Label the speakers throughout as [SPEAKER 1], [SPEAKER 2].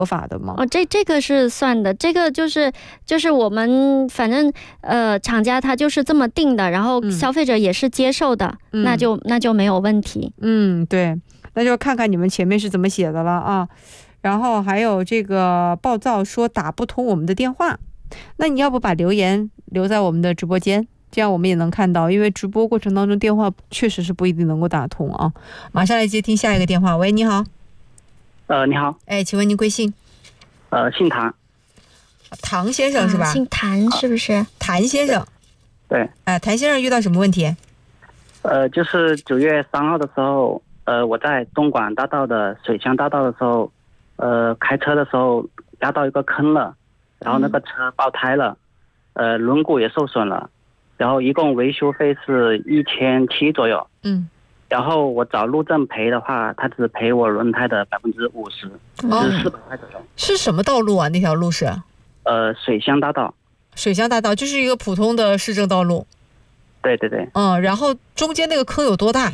[SPEAKER 1] 合法的吗？
[SPEAKER 2] 这个是算的，这个就是我们反正厂家他就是这么定的，然后消费者也是接受的，那就没有问题。
[SPEAKER 1] 对，那就看看你们前面是怎么写的了啊。然后还有这个暴躁说打不通我们的电话，那你要不把留言留在我们的直播间，这样我们也能看到，因为直播过程当中电话确实是不一定能够打通啊。马上来接听下一个电话。喂，你好。
[SPEAKER 3] 你好。
[SPEAKER 1] 请问您贵姓？
[SPEAKER 3] 姓谭。
[SPEAKER 1] 唐先生是吧？
[SPEAKER 2] 姓谭是不是？
[SPEAKER 1] 谭先生。
[SPEAKER 3] 对。
[SPEAKER 1] 谭先生遇到什么问题？
[SPEAKER 3] 就是9月3号的时候，我在东莞大道的水乡大道的时候，开车的时候压到一个坑了，然后那个车爆胎了，轮毂也受损了，然后一共维修费是1700左右。然后我找路政赔的话，他只赔我轮胎的50%，是400块左右。
[SPEAKER 1] 是什么道路啊？那条路是？
[SPEAKER 3] 水乡大道。
[SPEAKER 1] 水乡大道就是一个普通的市政道路。
[SPEAKER 3] 对对对。
[SPEAKER 1] 然后中间那个坑有多大？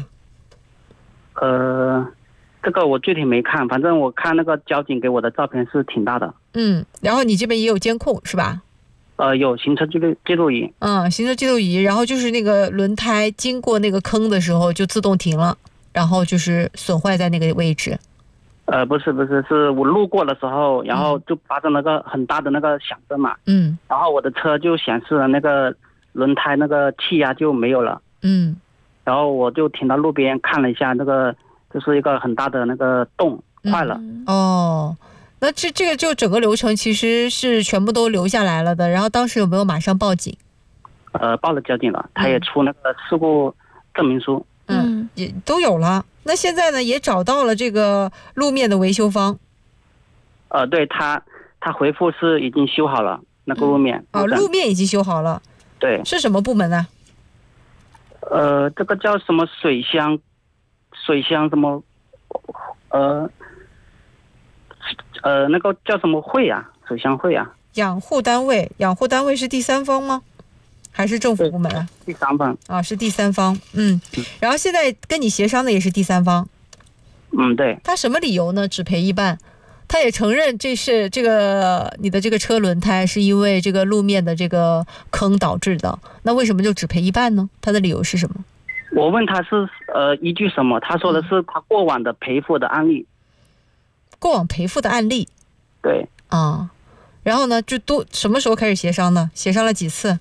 [SPEAKER 3] 这个我具体没看，反正我看那个交警给我的照片是挺大的。
[SPEAKER 1] 然后你这边也有监控是吧？
[SPEAKER 3] 有行车记录仪。
[SPEAKER 1] 行车记录仪，然后就是那个轮胎经过那个坑的时候就自动停了，然后就是损坏在那个位置。
[SPEAKER 3] 不是，是我路过的时候，然后就发生了个很大的那个响声嘛。然后我的车就显示了那个轮胎那个气压就没有了。然后我就停到路边看了一下，那个就是一个很大的那个洞坏了。
[SPEAKER 1] 那这个就整个流程其实是全部都留下来了的。然后当时有没有马上报警？
[SPEAKER 3] 报了交警了，他也出那个事故证明书。
[SPEAKER 1] 也都有了。那现在呢，也找到了这个路面的维修方。
[SPEAKER 3] 对，他回复是已经修好了那个路面。
[SPEAKER 1] 路面已经修好了。
[SPEAKER 3] 对。
[SPEAKER 1] 是什么部门呢？
[SPEAKER 3] 这个叫什么水乡什么那个叫什么会啊？水乡会啊。养护单
[SPEAKER 1] 位是第三方吗？还是政府部门啊？
[SPEAKER 3] 第三方。
[SPEAKER 1] 是第三方。然后现在跟你协商的也是第三方。
[SPEAKER 3] 对。
[SPEAKER 1] 他什么理由呢？只赔一半。他也承认这是你的这个车轮胎是因为这个路面的这个坑导致的。那为什么就只赔一半呢？他的理由是什么？
[SPEAKER 3] 我问他是依据什么，他说的是他过往的赔付的案例。
[SPEAKER 1] 过往赔付的案例。
[SPEAKER 3] 对。
[SPEAKER 1] 然后呢，就什么时候开始协商呢？协商了几次？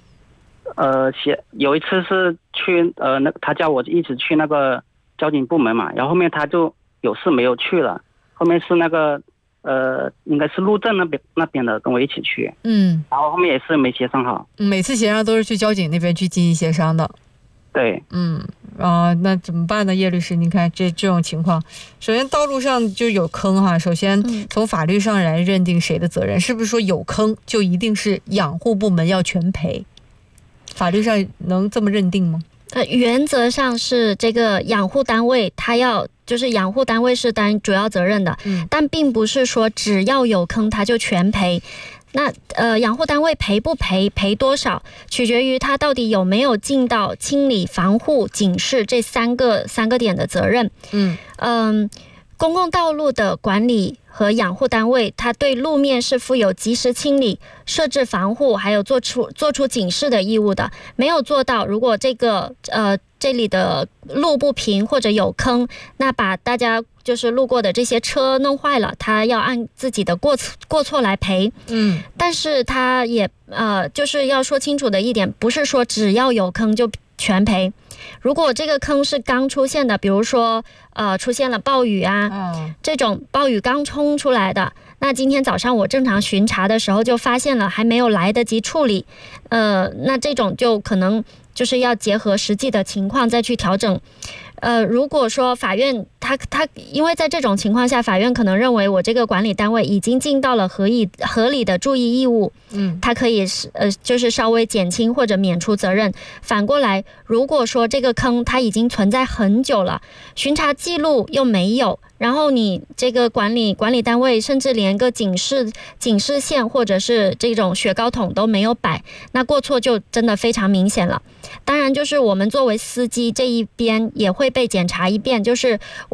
[SPEAKER 3] 有一次是去他叫我一起去那个交警部门嘛，然后后面他就有事没有去了，后面是那个应该是路政那边的跟我一起去。然后后面也是没协商好。
[SPEAKER 1] 每次协商都是去交警那边去进行协商的。
[SPEAKER 3] 对。
[SPEAKER 1] 那怎么办呢？叶律师，您看这种情况，首先道路上就有坑哈，首先从法律上来认定谁的责任，是不是说有坑就一定是养护部门要全赔？法律上能这么认定吗？
[SPEAKER 2] 原则上是这个养护单位就是养护单位是担主要责任的。但并不是说只要有坑他就全赔。那养护单位赔不赔，赔多少，取决于他到底有没有尽到清理、防护、警示这三个点的责任。公共道路的管理和养护单位，它对路面是负有及时清理、设置防护，还有做出警示的义务的。没有做到，如果这里的路不平或者有坑，那把大家就是路过的这些车弄坏了，他要按自己的过错来赔。但是他也就是要说清楚的一点，不是说只要有坑就全赔。如果这个坑是刚出现的，比如说出现了暴雨啊，这种暴雨刚冲出来的，那今天早上我正常巡查的时候就发现了，还没有来得及处理，那这种就可能就是要结合实际的情况再去调整。如果说法院他因为在这种情况下，法院可能认为我这个管理单位已经尽到了合理的注意义务，他可以就是稍微减轻或者免除责任。反过来，如果说这个坑它已经存在很久了，巡查记录又没有，然后你这个管理单位甚至连个警示线或者是这种雪糕筒都没有摆，那过错就真的非常明显了。当然就是我们作为司机这一边也会被检查一遍，就是我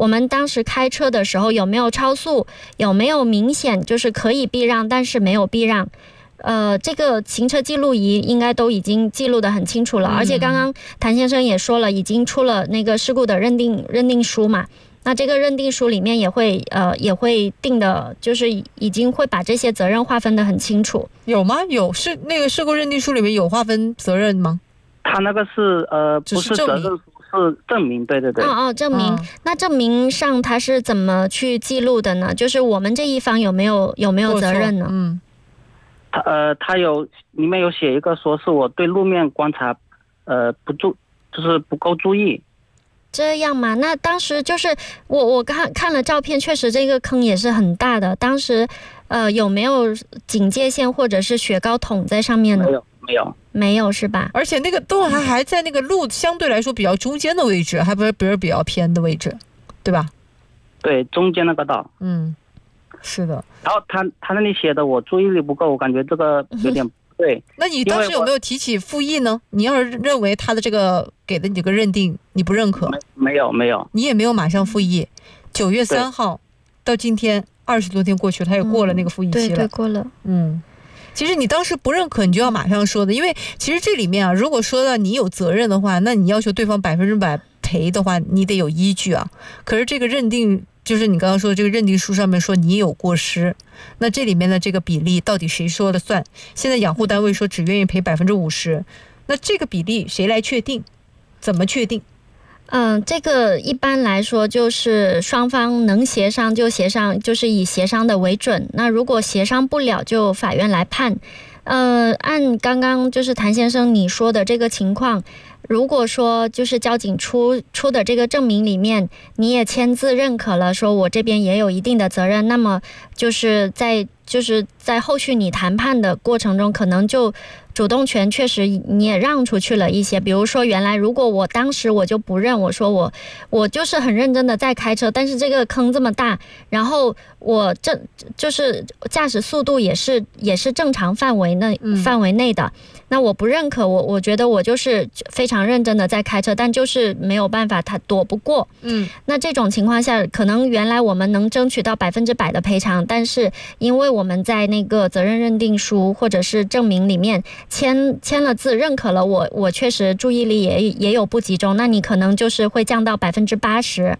[SPEAKER 2] 我们当时开车的时候有没有超速，有没有明显就是可以避让但是没有避让。这个行车记录仪应该都已经记录得很清楚了，而且刚刚谭先生也说了，已经出了那个事故的认定书嘛。那这个认定书里面也会定的，就是已经会把这些责任划分得很清楚。
[SPEAKER 1] 有吗？有，是那个事故认定书里面有划分责任吗？
[SPEAKER 3] 他那个是不是责任书，是证明，对对对。
[SPEAKER 2] 证明。那证明上他是怎么去记录的呢？就是我们这一方有没有责任呢？
[SPEAKER 3] 他里面有写一个说是我对路面观察就是不够注意。
[SPEAKER 2] 这样吗？那当时就是我看了照片，确实这个坑也是很大的。当时有没有警戒线或者是雪糕桶在上面呢？没有是吧？
[SPEAKER 1] 而且那个都还在那个路相对来说比较中间的位置，还不是比较偏的位置，对吧？
[SPEAKER 3] 对，中间那个道。
[SPEAKER 1] 是的。
[SPEAKER 3] 然后他那里写的我注意力不够，我感觉这个有点不对。
[SPEAKER 1] 那你当时有没有提起复议呢？你要是认为他的这个给的你这个认定你不认可？
[SPEAKER 3] 没有。
[SPEAKER 1] 你也没有马上复议。9月3号到今天20多天过去了，他也过了那个复议期了。
[SPEAKER 2] 对，过了。
[SPEAKER 1] 其实你当时不认可，你就要马上说的，因为其实这里面啊，如果说到你有责任的话，那你要求对方100%赔的话，你得有依据啊。可是这个认定，就是你刚刚说的这个认定书上面说你有过失，那这里面的这个比例到底谁说了算？现在养护单位说只愿意赔50%，那这个比例谁来确定？怎么确定？
[SPEAKER 2] 这个一般来说就是双方能协商就协商，就是以协商的为准。那如果协商不了，就法院来判。按刚刚就是谭先生你说的这个情况，如果说就是交警出的这个证明里面，你也签字认可了，说我这边也有一定的责任，那么就是在后续你谈判的过程中，可能就主动权确实你也让出去了一些。比如说原来如果我当时我就不认，我说我就是很认真的在开车，但是这个坑这么大，然后我就是驾驶速度也是正常范围内的，那我不认可，我觉得我就是非常认真的在开车，但就是没有办法，他躲不过。那这种情况下，可能原来我们能争取到100%的赔偿，但是因为我们在那个责任认定书或者是证明里面签了字，认可了我确实注意力也有不集中，那你可能就是会降到80%。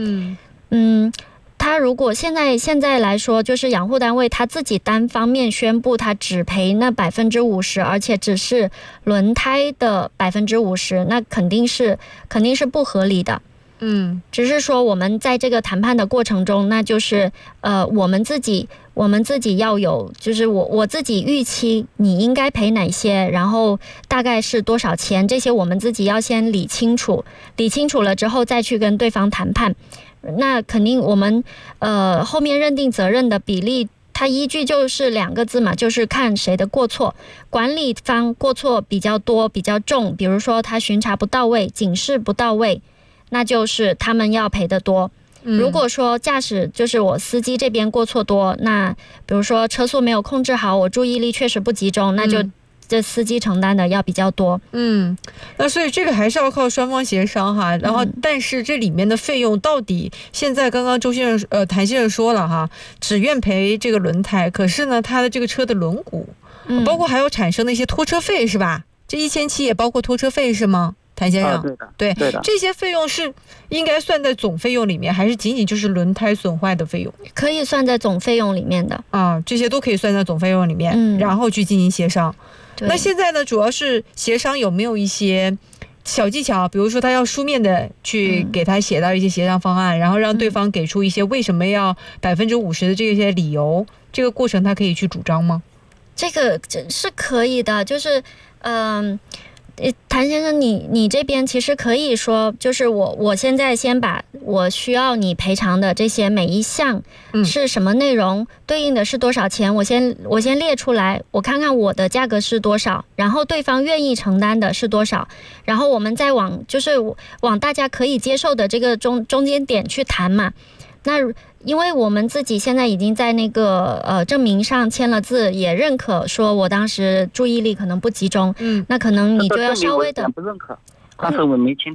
[SPEAKER 2] 他如果现在来说，就是养护单位他自己单方面宣布他只赔那50%，而且只是轮胎的50%，那肯定是不合理的。只是说我们在这个谈判的过程中，那就是我们自己要有，就是我自己预期你应该赔哪些，然后大概是多少钱，这些我们自己要先理清楚了之后再去跟对方谈判。那肯定我们后面认定责任的比例，它依据就是2个字嘛，就是看谁的过错。管理方过错比较多比较重，比如说他巡查不到位，警示不到位，那就是他们要赔得多。如果说驾驶就是我司机这边过错多，那比如说车速没有控制好，我注意力确实不集中，那就这司机承担的要比较多。
[SPEAKER 1] 那所以这个还是要靠双方协商哈。然后但是这里面的费用到底，现在刚刚谭先生说了哈，只愿赔这个轮胎，可是呢他的这个车的轮毂，包括还有产生的一些拖车费是吧？这1700也包括拖车费是吗？谭先生，对的，这些费用是应该算在总费用里面，还是仅仅就是轮胎损坏的费用？
[SPEAKER 2] 可以算在总费用里面的
[SPEAKER 1] 这些都可以算在总费用里面，然后去进行协商。那现在呢，主要是协商有没有一些小技巧，比如说他要书面的去给他写到一些协商方案，然后让对方给出一些为什么要50%的这些理由，这个过程他可以去主张吗？
[SPEAKER 2] 这个是可以的，就是谭先生，你这边其实可以说，就是我现在先把我需要你赔偿的这些每一项是什么内容，对应的是多少钱，我先列出来，我看看我的价格是多少，然后对方愿意承担的是多少，然后我们再往大家可以接受的这个中间点去谈嘛。那因为我们自己现在已经在那个证明上签了字，也认可说我当时注意力可能不集中，那可能你就要稍微的
[SPEAKER 3] 不认可，但是我没签字。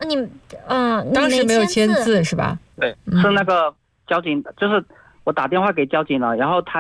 [SPEAKER 2] 你
[SPEAKER 1] 当时没有签字是吧？
[SPEAKER 3] 对，是那个交警，就是我打电话给交警了，然后他